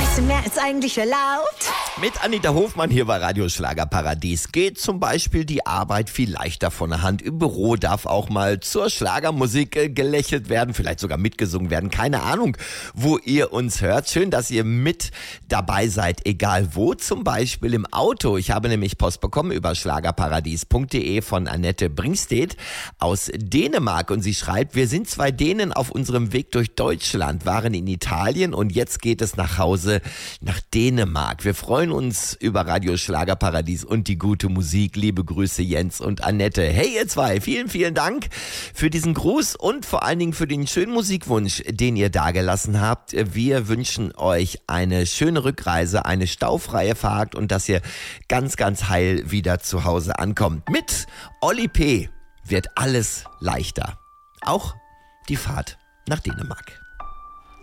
bisschen mehr als eigentlich erlaubt. Mit Anita Hofmann hier bei Radio Schlagerparadies geht zum Beispiel die Arbeit viel leichter von der Hand. Im Büro darf auch mal zur Schlagermusik gelächelt werden, vielleicht sogar mitgesungen werden. Keine Ahnung, wo ihr uns hört. Schön, dass ihr mit dabei seid, egal wo. Zum Beispiel im Auto. Ich habe nämlich Post bekommen über schlagerparadies.de von Annette Bringstedt aus Dänemark. Und sie schreibt, wir sind 2 Dänen auf unserem Weg durch Deutschland, waren in Italien und jetzt geht es nach Hause nach Dänemark. Wir freuen uns über Radio Schlagerparadies und die gute Musik. Liebe Grüße, Jens und Annette. Hey ihr 2, vielen, vielen Dank für diesen Gruß und vor allen Dingen für den schönen Musikwunsch, den ihr dagelassen habt. Wir wünschen euch eine schöne Rückreise, eine staufreie Fahrt und dass ihr ganz, ganz heil wieder zu Hause ankommt. Mit Oli P. wird alles leichter. Auch die Fahrt nach Dänemark.